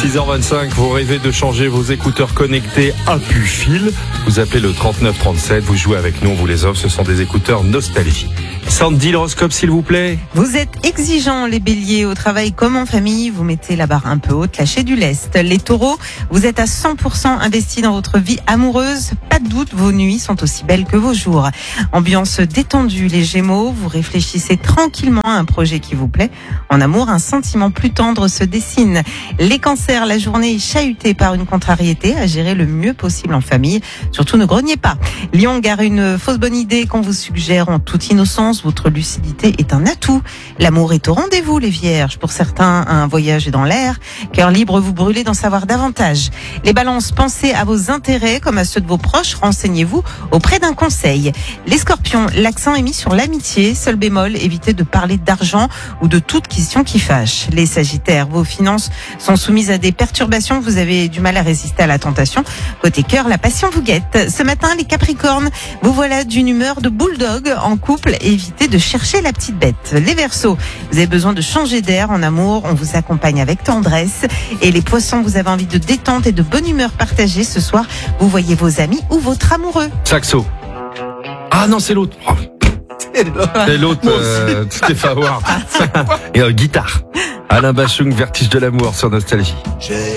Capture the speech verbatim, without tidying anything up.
six heures vingt-cinq, vous rêvez de changer vos écouteurs connectés à pu-fil. Vous appelez le trente-neuf trente-sept, vous jouez avec nous, on vous les offre. Ce sont des écouteurs Nostalgie. Sandy, l'horoscope, s'il vous plaît. Vous êtes exigeants, les béliers, au travail comme en famille. Vous mettez la barre un peu haute, lâchez du lest. Les taureaux, vous êtes à cent pour cent investis dans votre vie amoureuse. Pas de doute, vos nuits sont aussi belles que vos jours. Ambiance détendue, les gémeaux. Vous réfléchissez tranquillement à un projet qui vous plaît. En amour, un sentiment plus tendre se dessine. Les cancers, la journée est chahutée par une contrariété à gérer le mieux possible en famille. Surtout ne grognez pas. Lion, gare une fausse bonne idée qu'on vous suggère en toute innocence. Votre lucidité est un atout. L'amour est au rendez-vous, les vierges. Pour certains, un voyage est dans l'air. Cœur libre, vous brûlez d'en savoir davantage. Les balances, pensez à vos intérêts comme à ceux de vos proches. Renseignez-vous auprès d'un conseil. Les scorpions, l'accent est mis sur l'amitié. Seul bémol, évitez de parler d'argent ou de toute question qui fâche. Les sagittaires, vos finances sont soumises à des perturbations. Vous avez du mal à résister à la tentation. Côté cœur, la passion vous guette. Ce matin, les capricornes, vous voilà d'une humeur de bulldog en couple. Évitez de chercher la petite bête. Les verseaux, vous avez besoin de changer d'air en amour. On vous accompagne avec tendresse. Et les poissons, vous avez envie de détente et de bonne humeur partagée. Ce soir, vous voyez vos amis ou votre amoureux. Saxo. Ah non, c'est l'autre. Oh. C'est l'autre, euh, Stéphane Ward. Et euh, guitare. Alain Bachung, Vertige de l'amour sur Nostalgie.